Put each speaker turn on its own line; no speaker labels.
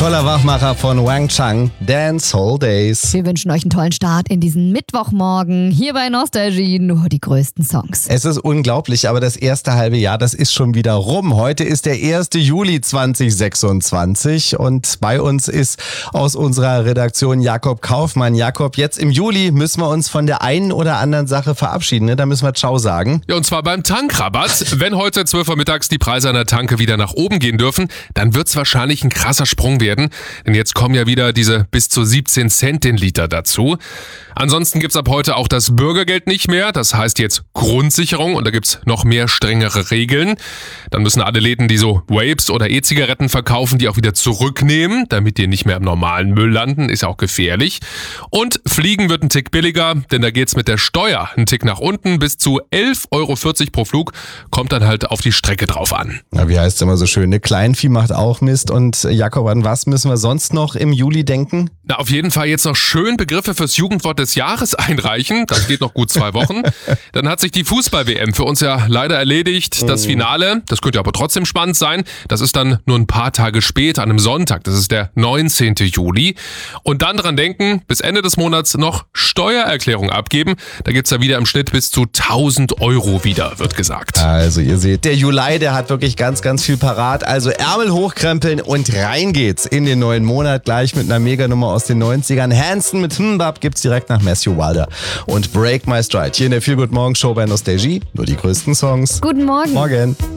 Toller Wachmacher von Wang Chang, Dance Hall Days.
Wir wünschen euch einen tollen Start in diesen Mittwochmorgen. Hier bei Nostalgie nur die größten Songs.
Es ist unglaublich, aber das erste halbe Jahr, das ist schon wieder rum. Heute ist der 1. Juli 2026 und bei uns ist aus unserer Redaktion Jakob Kaufmann. Jakob, jetzt im Juli müssen wir uns von der einen oder anderen Sache verabschieden, ne? Da müssen wir Ciao sagen.
Ja, und zwar beim Tankrabatt. Wenn heute 12 Uhr mittags die Preise an der Tanke wieder nach oben gehen dürfen, dann wird's wahrscheinlich ein krasser Sprung werden. Denn jetzt kommen ja wieder diese bis zu 17 Cent den Liter dazu. Ansonsten gibt's ab heute auch das Bürgergeld nicht mehr. Das heißt jetzt Grundsicherung und da gibt's noch mehr strengere Regeln. Dann müssen alle Läden, die so Vapes oder E-Zigaretten verkaufen, die auch wieder zurücknehmen, damit die nicht mehr im normalen Müll landen. Ist auch gefährlich. Und Fliegen wird ein Tick billiger, denn da geht's mit der Steuer ein Tick nach unten. Bis zu 11,40 € pro Flug. Kommt dann halt auf die Strecke drauf an.
Na, wie heißt es immer so schön, ne? Kleinvieh macht auch Mist. Und Jakob, an was müssen wir sonst noch im Juli denken?
Na, auf jeden Fall jetzt noch schön Begriffe fürs Jugendwort des Jahres einreichen. Das geht noch gut 2 Wochen. Dann hat sich die Fußball-WM für uns ja leider erledigt. Das Finale, das könnte aber trotzdem spannend sein. Das ist dann nur ein paar Tage später, an einem Sonntag. Das ist der 19. Juli. Und dann dran denken, bis Ende des Monats noch Steuererklärung abgeben. Da gibt's ja wieder im Schnitt bis zu 1.000 € wieder, wird gesagt.
Also ihr seht, der Juli, der hat wirklich ganz, ganz viel parat. Also Ärmel hochkrempeln und rein geht's in den neuen Monat. Gleich mit einer Meganummer aus den 90ern. Hanson mit Mbap gibt's direkt nach Matthew Wilder. Und Break My Stride hier in der Feel Good Morgen Show bei Nostalgie. Nur die größten Songs.
Guten Morgen.
Morgen.